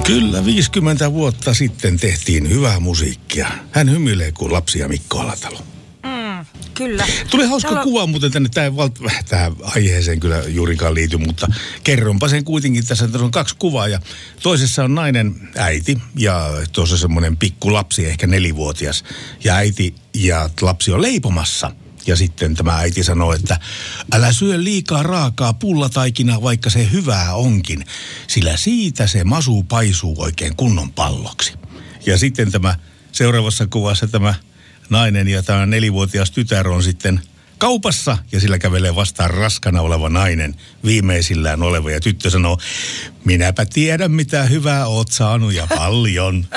Kyllä 50 vuotta sitten tehtiin hyvää musiikkia. Hän hymyilee kuin lapsi ja Mikko Alatalo. Kyllä. Tuli hauska kuva muuten tänne. Tähän aiheeseen kyllä juurikaan liity, mutta kerronpa sen kuitenkin. Tässä on 2 kuvaa ja toisessa on nainen, äiti ja tuossa semmoinen pikku lapsi, ehkä 4-vuotias. Ja äiti ja lapsi on leipomassa. Ja sitten tämä äiti sanoo, että älä syö liikaa raakaa pullataikinaa, vaikka se hyvää onkin, sillä siitä se masu paisuu oikein kunnon palloksi. Ja sitten tämä seuraavassa kuvassa tämä nainen ja tämä 4-vuotias tytär on sitten kaupassa ja sillä kävelee vastaan raskana oleva nainen, viimeisillään oleva. Ja tyttö sanoo, minäpä tiedän mitä hyvää oot saanut ja paljon.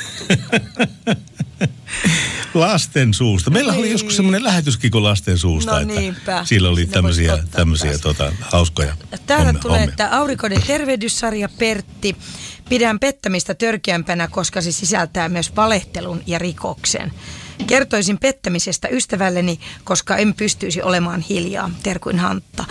Lasten suusta. Meillä oli joskus semmoinen lähetyskiko lasten suusta, no että niinpä. sillä oli tämmöisiä hauskoja Täällä tulee, että Aurinkoinen tervehdyssarja Pertti. Pidän pettämistä törkeämpänä, koska se sisältää myös valehtelun ja rikoksen. Kertoisin pettämisestä ystävälleni, koska en pystyisi olemaan hiljaa. Terkuin Hantta.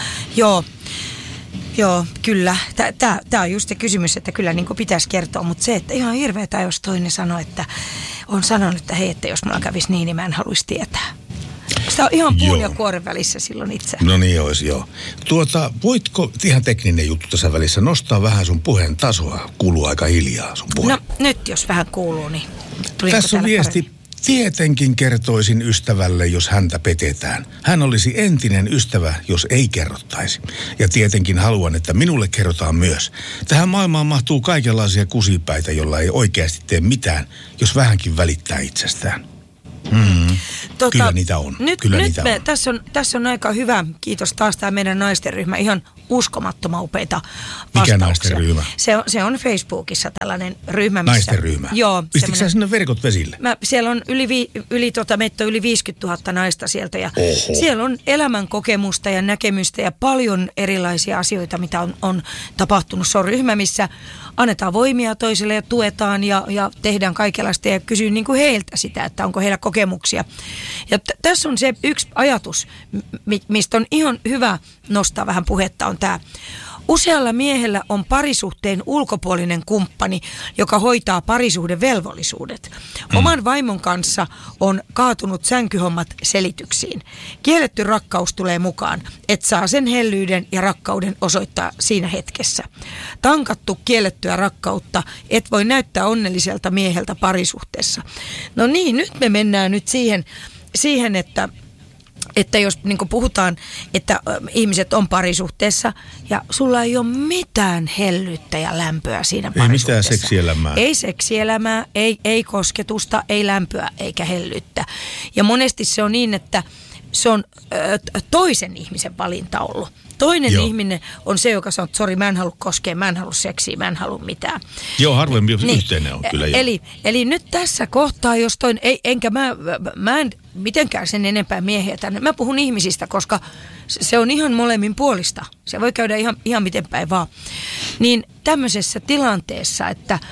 Joo, kyllä. Tämä on just se kysymys, että kyllä niin kuin pitäisi kertoa, mutta se, että ihan hirveetä, jos toinen sanoo, että on sanonut, että hei, että jos mulla kävisi niin mä en haluaisi tietää. Sitä on ihan puun ja kuoren välissä silloin itse. No niin olisi, joo. Voitko, ihan tekninen juttu tässä välissä, nostaa vähän sun puheen tasoa? Kuuluu aika hiljaa sun puhe. No nyt jos vähän kuuluu, niin tässä on viesti. Paremmin? Tietenkin kertoisin ystävälle, jos häntä petetään. Hän olisi entinen ystävä, jos ei kerrottaisi. Ja tietenkin haluan, että minulle kerrotaan myös. Tähän maailmaan mahtuu kaikenlaisia kusipäitä, jolla ei oikeasti tee mitään, jos vähänkin välittää itsestään. Kyllä niitä on. Nyt tässä on aika hyvä, kiitos taas tämä meidän naisten ryhmä, ihan uskomattoman upeita vastauksia. Mikä naisten ryhmä? Se on Facebookissa tällainen ryhmä. Naisten ryhmä? Joo. Pistikö sä sinne verkot vesille? Siellä on meitä on yli 50 000 naista sieltä ja siellä on elämän kokemusta ja näkemystä ja paljon erilaisia asioita, mitä on tapahtunut. Se on ryhmä, missä annetaan voimia toisille ja tuetaan ja tehdään kaikenlaista ja kysyy niin kuin heiltä sitä, että onko heillä kokemuksia. Ja tässä on se yksi ajatus, mistä on ihan hyvä nostaa vähän puhetta, on tämä. Usealla miehellä on parisuhteen ulkopuolinen kumppani, joka hoitaa parisuhdevelvollisuudet. Oman vaimon kanssa on kaatunut sänkyhommat selityksiin. Kielletty rakkaus tulee mukaan, et saa sen hellyyden ja rakkauden osoittaa siinä hetkessä. Tankattu kiellettyä rakkautta, et voi näyttää onnelliselta mieheltä parisuhteessa. No niin, nyt me mennään nyt siihen että jos niin kuin puhutaan, että ihmiset on parisuhteessa ja sulla ei ole mitään hellyyttä ja lämpöä siinä parisuhteessa. Ei mitään seksielämää. Ei seksielämää, ei kosketusta, ei lämpöä eikä hellyyttä. Ja monesti se on niin, että se on toisen ihmisen valinta ollut. Toinen ihminen on se, joka sanoo, että sori, mä en halua koskea, mä en halua seksiä, mä en halua mitään. Joo, harvemmin niin. Yhteinen on kyllä. Eli nyt tässä kohtaa, jos toinen, mä en mitenkään sen enempää miehiä tänne. Mä puhun ihmisistä, koska se on ihan molemmin puolista. Se voi käydä ihan miten päin vaan. Niin tämmöisessä tilanteessa,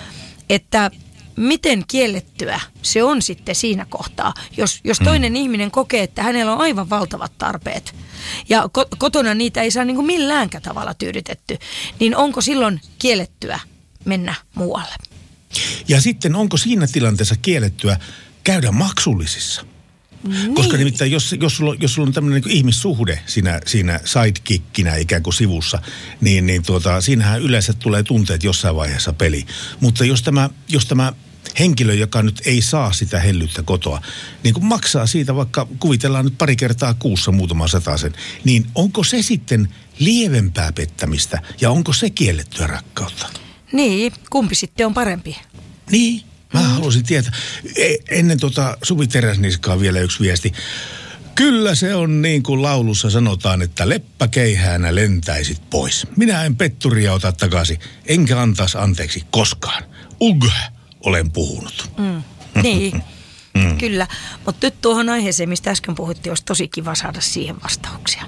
että miten kiellettyä se on sitten siinä kohtaa, jos toinen ihminen kokee, että hänellä on aivan valtavat tarpeet ja kotona niitä ei saa niin kuin milläänkään tavalla tyydytetty, niin onko silloin kiellettyä mennä muualle? Ja sitten onko siinä tilanteessa kiellettyä käydä maksullisissa? Niin. Koska nimittäin jos sulla on tämmöinen niin ihmissuhde siinä sidekickinä ikään kuin sivussa, niin siinähän yleensä tulee tunteet jossain vaiheessa peli. Mutta jos tämä henkilö, joka nyt ei saa sitä hellyyttä kotoa, niin kun maksaa siitä vaikka kuvitellaan nyt pari kertaa kuussa muutaman satasen, niin onko se sitten lievempää pettämistä ja onko se kiellettyä rakkautta? Niin, kumpi sitten on parempi? Niin, mä haluaisin tietää. Ennen Suvi Teräsniskaa vielä yksi viesti. Kyllä se on niin kuin laulussa sanotaan, että leppäkeihäänä lentäisit pois. Minä en petturia ota takaisin, enkä antaisi anteeksi koskaan. Olen puhunut. Niin, kyllä. Mutta nyt tuohon aiheeseen, mistä äsken puhuttiin, olisi tosi kiva saada siihen vastauksia.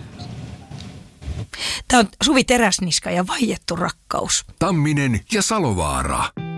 Tämä on Suvi Teräsniska ja Vaiettu rakkaus. Tamminen ja Salovaara.